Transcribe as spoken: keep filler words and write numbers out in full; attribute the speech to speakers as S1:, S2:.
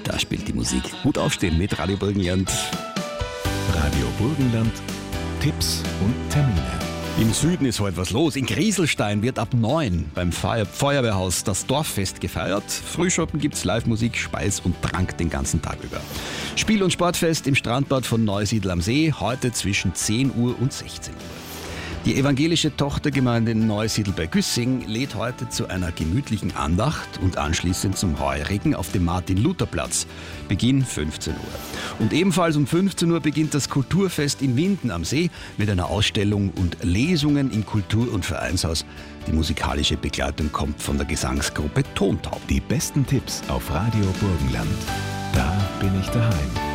S1: Da spielt die Musik. Gut aufstehen mit Radio Burgenland.
S2: Radio Burgenland, Tipps und Termine.
S1: Im Süden ist heute was los. In Grieselstein wird ab neun beim Feuer Feuerwehrhaus das Dorffest gefeiert. Frühschoppen gibt's Live-Musik, Speis und Trank den ganzen Tag über. Spiel- und Sportfest im Strandbad von Neusiedl am See, heute zwischen zehn Uhr und sechzehn Uhr. Die evangelische Tochtergemeinde Neusiedl bei Güssing lädt heute zu einer gemütlichen Andacht und anschließend zum Heurigen auf dem Martin-Luther-Platz. Beginn fünfzehn Uhr. Und ebenfalls um fünfzehn Uhr beginnt das Kulturfest in Winden am See mit einer Ausstellung und Lesungen im Kultur- und Vereinshaus. Die musikalische Begleitung kommt von der Gesangsgruppe Tontaub.
S2: Die besten Tipps auf Radio Burgenland. Da bin ich daheim.